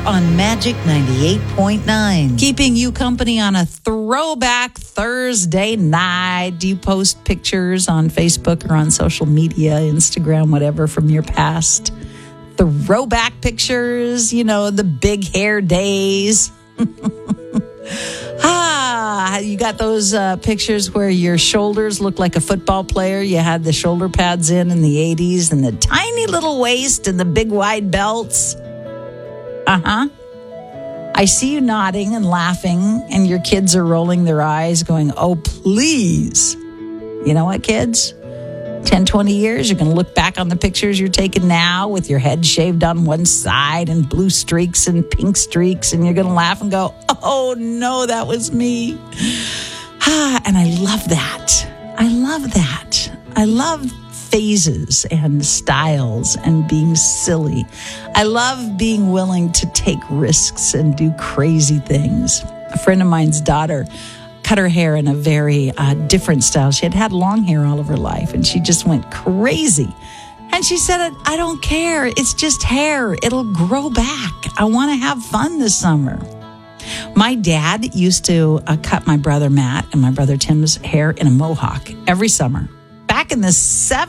on Magic 98.9. Keeping you company on a throwback Thursday night. Do you post pictures on Facebook or on social media, Instagram, whatever, from your past? Throwback pictures, you know, the big hair days. You got those pictures where your shoulders look like a football player. You had the shoulder pads in the 80s and the tiny little waist and the big wide belts. I see you nodding and laughing, and your kids are rolling their eyes going, oh, please. You know what, kids? 10, 20 years, you're going to look back on the pictures you're taking now with your head shaved on one side and blue streaks and pink streaks, and you're going to laugh and go, oh, no, that was me. And I love that. I love that. I love phases and styles and being silly. I love being willing to take risks and do crazy things. A friend of mine's daughter cut her hair in a very different style. She had had long hair all of her life, and she just went crazy. And she said, I don't care. It's just hair. It'll grow back. I want to have fun this summer. My dad used to cut my brother Matt and my brother Tim's hair in a mohawk every summer. Back in the